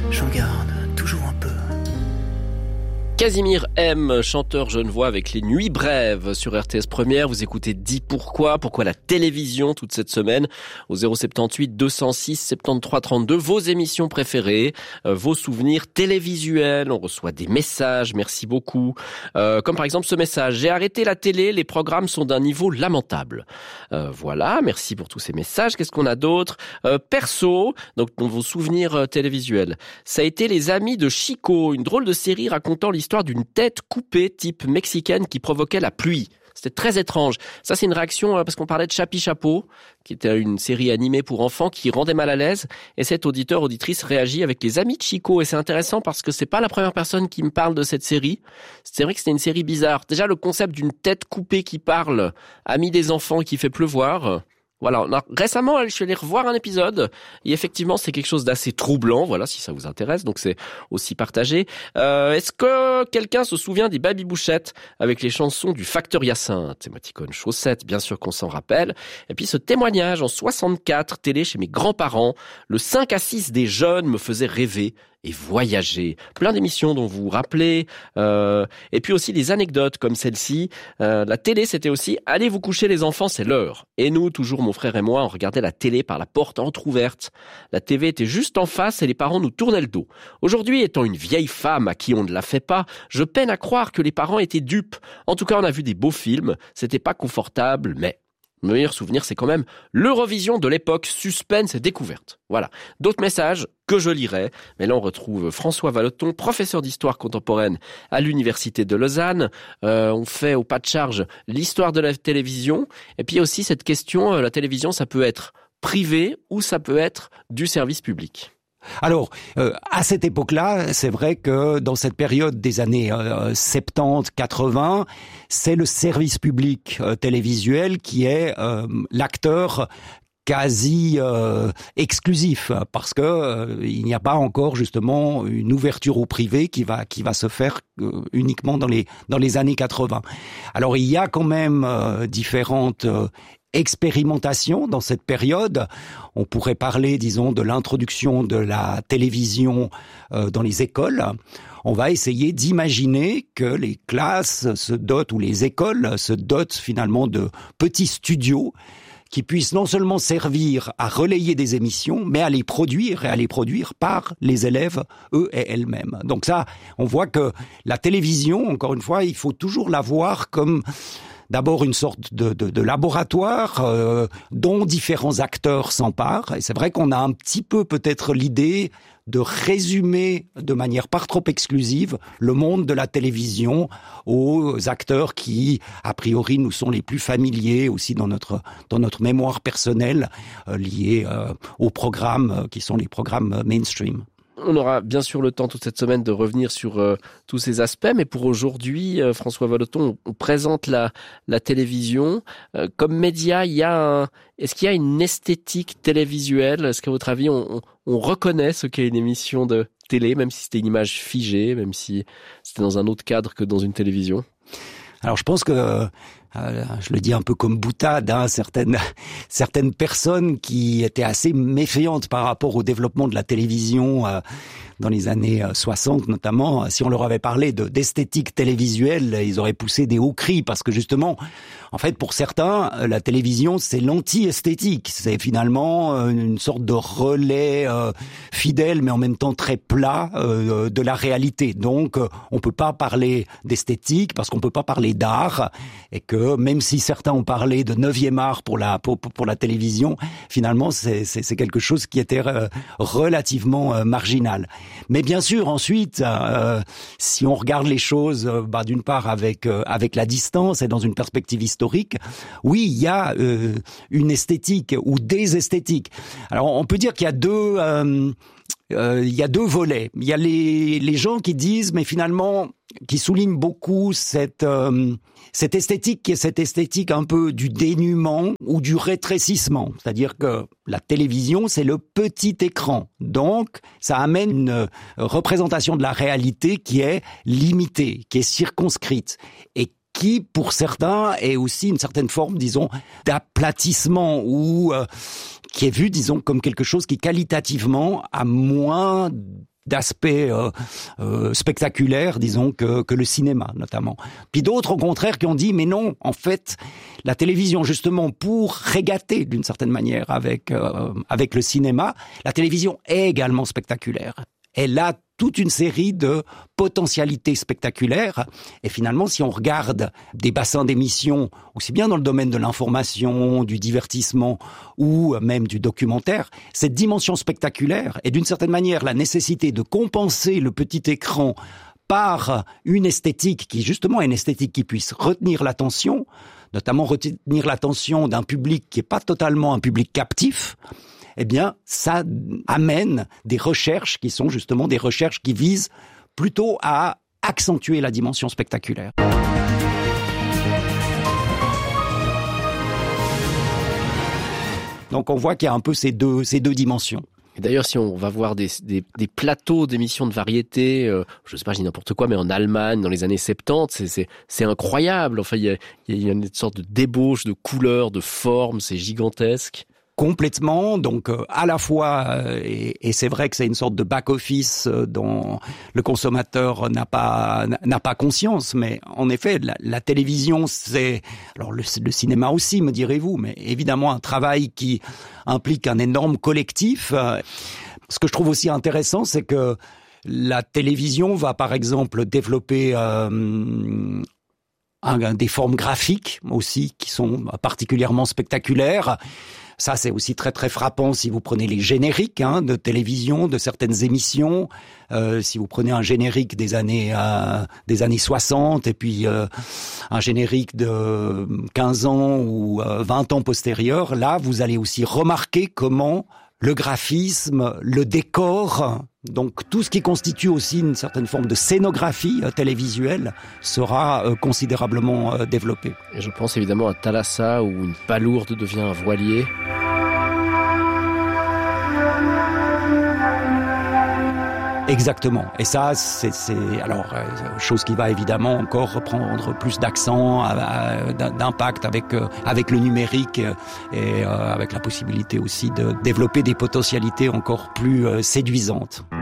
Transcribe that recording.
j'en garde toujours un peu. Casimir M, chanteur genevois avec les Nuits Brèves sur RTS Première. Vous écoutez Dis pourquoi la télévision toute cette semaine au 078 206 73 32. Vos émissions préférées, vos souvenirs télévisuels. On reçoit des messages, merci beaucoup. Comme par exemple ce message: j'ai arrêté la télé, les programmes sont d'un niveau lamentable. Voilà, merci pour tous ces messages. Qu'est-ce qu'on a d'autre? Perso, donc dans vos souvenirs télévisuels, ça a été Les Amis de Chico, une drôle de série racontant l'histoire d'une tête coupée type mexicaine qui provoquait la pluie. C'était très étrange. Ça, c'est une réaction parce qu'on parlait de Chapi Chapeau, qui était une série animée pour enfants qui rendait mal à l'aise. Et cet auditrice réagit avec Les Amis de Chico. Et c'est intéressant parce que c'est pas la première personne qui me parle de cette série. C'est vrai que c'était une série bizarre. Déjà, le concept d'une tête coupée qui parle, amie des enfants et qui fait pleuvoir. Voilà, récemment, je suis allé revoir un épisode et effectivement, c'est quelque chose d'assez troublant, voilà, si ça vous intéresse, donc c'est aussi partagé. Est-ce que quelqu'un se souvient des Babybouchettes avec les chansons du Facteur Hyacinthe, Émoticône Chaussette, bien sûr qu'on s'en rappelle. Et puis ce témoignage en 64, télé chez mes grands-parents, le 5 à 6 des jeunes me faisait rêver et voyager. Plein d'émissions dont vous vous rappelez. Et puis aussi des anecdotes comme celle-ci. La télé, c'était aussi « Allez vous coucher les enfants, c'est l'heure ». Et nous, toujours mon frère et moi, on regardait la télé par la porte entrouverte. La TV était juste en face et les parents nous tournaient le dos. Aujourd'hui, étant une vieille femme à qui on ne la fait pas, je peine à croire que les parents étaient dupes. En tout cas, on a vu des beaux films. C'était pas confortable, mais... Mon meilleur souvenir, c'est quand même l'Eurovision de l'époque, suspense et découverte. Voilà. D'autres messages que je lirai. Mais là, on retrouve François Vallotton, professeur d'histoire contemporaine à l'Université de Lausanne. On fait au pas de charge l'histoire de la télévision. Et puis aussi cette question, la télévision, ça peut être privé ou ça peut être du service public. Alors, à cette époque-là, c'est vrai que dans cette période des années 70-80, c'est le service public télévisuel qui est l'acteur quasi exclusif, parce que il n'y a pas encore justement une ouverture au privé qui va se faire uniquement dans les années 80. Alors il y a quand même différentes expérimentation dans cette période. On pourrait parler, disons, de l'introduction de la télévision dans les écoles. On va essayer d'imaginer que les classes se dotent, ou les écoles se dotent finalement de petits studios qui puissent non seulement servir à relayer des émissions, mais à les produire par les élèves, eux et elles-mêmes. Donc ça, on voit que la télévision, encore une fois, il faut toujours la voir comme d'abord une sorte de laboratoire dont différents acteurs s'emparent. Et c'est vrai qu'on a un petit peu peut-être l'idée de résumer de manière pas trop exclusive le monde de la télévision aux acteurs qui, a priori, nous sont les plus familiers aussi dans notre mémoire personnelle liés aux programmes qui sont les programmes mainstream. On aura bien sûr le temps toute cette semaine de revenir sur tous ces aspects, mais pour aujourd'hui, François Vallotton, on présente la télévision. Comme média, est-ce qu'il y a une esthétique télévisuelle? Est-ce qu'à votre avis, on reconnaît ce qu'est une émission de télé, même si c'était une image figée, même si c'était dans un autre cadre que dans une télévision? Alors je pense que, je le dis un peu comme boutade, certaines personnes qui étaient assez méfiantes par rapport au développement de la télévision dans les années 60 notamment, si on leur avait parlé d'esthétique télévisuelle, ils auraient poussé des hauts cris parce que justement, en fait, pour certains, la télévision, c'est l'anti-esthétique. C'est finalement une sorte de relais fidèle, mais en même temps très plat de la réalité. Donc, on peut pas parler d'esthétique parce qu'on peut pas parler d'art, et que même si certains ont parlé de 9e art pour la télévision, finalement, c'est quelque chose qui était relativement marginal. Mais bien sûr, ensuite, si on regarde les choses, d'une part avec la distance et dans une perspective historique, oui, il y a une esthétique ou des esthétiques. Alors, on peut dire qu'il y a deux volets. Il y a les gens qui disent, mais finalement, qui soulignent beaucoup cette esthétique qui est cette esthétique un peu du dénuement ou du rétrécissement. C'est-à-dire que la télévision, c'est le petit écran. Donc, ça amène une représentation de la réalité qui est limitée, qui est circonscrite et qui, pour certains, est aussi une certaine forme, disons, d'aplatissement ou qui est vu, disons, comme quelque chose qui, qualitativement, a moins d'aspect spectaculaire, disons, que le cinéma, notamment. Puis d'autres, au contraire, qui ont dit, mais non, en fait, la télévision, justement, pour régater, d'une certaine manière, avec le cinéma, la télévision est également spectaculaire. Elle a toute une série de potentialités spectaculaires. Et finalement, si on regarde des bassins d'émissions, aussi bien dans le domaine de l'information, du divertissement ou même du documentaire, cette dimension spectaculaire est d'une certaine manière la nécessité de compenser le petit écran par une esthétique qui, justement, est une esthétique qui puisse retenir l'attention, notamment retenir l'attention d'un public qui n'est pas totalement un public captif. Eh bien, ça amène des recherches qui sont justement des recherches qui visent plutôt à accentuer la dimension spectaculaire. Donc on voit qu'il y a un peu ces deux dimensions. Et d'ailleurs, si on va voir des plateaux d'émissions de variété, je sais pas, je dis n'importe quoi, mais en Allemagne, dans les années 70, c'est incroyable. Enfin, il y a une sorte de débauche de couleurs, de formes, c'est gigantesque. Complètement, donc à la fois, et c'est vrai que c'est une sorte de back-office dont le consommateur n'a pas conscience, mais en effet, la télévision, c'est, alors le cinéma aussi, me direz-vous, mais évidemment un travail qui implique un énorme collectif. Ce que je trouve aussi intéressant, c'est que la télévision va par exemple développer des formes graphiques aussi qui sont particulièrement spectaculaires. Ça, c'est aussi très très frappant si vous prenez les génériques de télévision, de certaines émissions. Si vous prenez un générique des années 60 et puis un générique de 15 ans ou 20 ans postérieurs, là, vous allez aussi remarquer comment le graphisme, le décor, donc tout ce qui constitue aussi une certaine forme de scénographie télévisuelle sera considérablement développé. Et je pense évidemment à Thalassa où une palourde devient un voilier. Exactement. Et ça, c'est alors chose qui va évidemment encore prendre plus d'accent, d'impact avec le numérique et avec la possibilité aussi de développer des potentialités encore plus séduisantes.